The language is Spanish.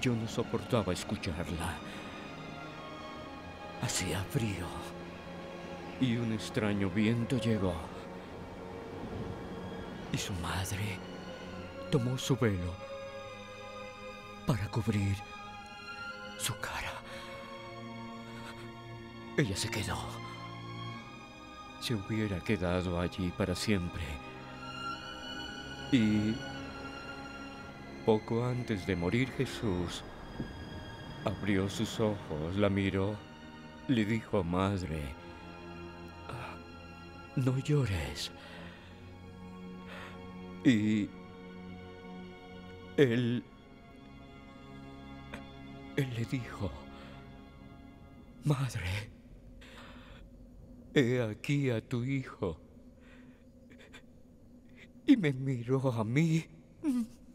Yo no soportaba escucharla. Hacía frío y un extraño viento llegó. Y su madre tomó su velo para cubrir su cara. Ella se quedó. Se hubiera quedado allí para siempre. Y poco antes de morir Jesús abrió sus ojos, la miró, le dijo: madre, no llores. Y él le dijo: madre, he aquí a tu hijo. Y me miró a mí.